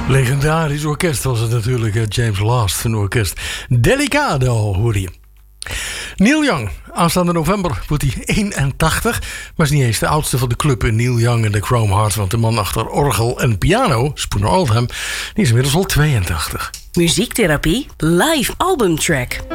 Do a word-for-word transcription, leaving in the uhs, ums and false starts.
Legendarisch orkest was het natuurlijk, James Last, een orkest. Delicado, hoor je. Neil Young, aanstaande november wordt hij eenentachtig. Maar is niet eens de oudste van de club, Neil Young en de Chrome Hearts. Want de man achter orgel en piano, Spooner Oldham, die is inmiddels al tweeëntachtig. Muziektherapie, live albumtrack.